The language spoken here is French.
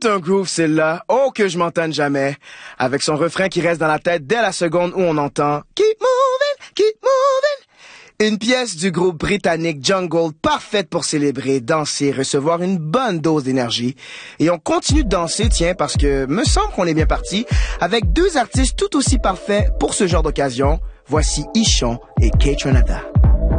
un groove, celle-là. Oh, que je m'entende jamais. Avec son refrain qui reste dans la tête dès la seconde où on entend « Keep moving, keep moving ». Une pièce du groupe britannique Jungle parfaite pour célébrer, danser, recevoir une bonne dose d'énergie. Et on continue de danser, tiens, parce que me semble qu'on est bien parti, avec deux artistes tout aussi parfaits pour ce genre d'occasion. Voici Ichon et Kate Renata.